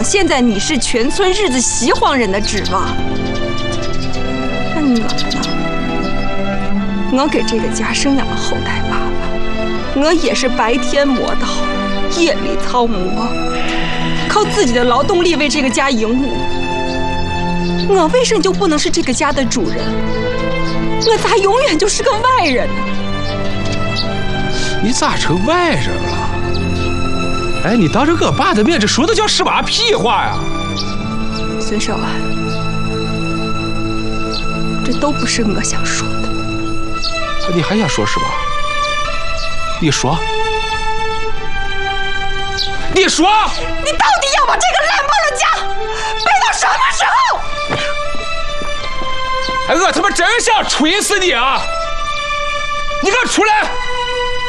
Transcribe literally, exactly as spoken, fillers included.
现在你是全村日子西黄人的指望，那我呢？我给这个家生养了后代罢了，我也是白天磨刀，夜里操磨，靠自己的劳动力为这个家营务。我为什么就不能是这个家的主人？我咋永远就是个外人呢？ 你咋成外人了？哎，你当着我爸的面，这说的叫什么屁话呀？ 孙少安，这都不是我想说的。 你还想说什么？你说，你说， 你到底要把这个烂破了家背到什么时候？ 哎，我他妈真想锤死你啊！你给我出来！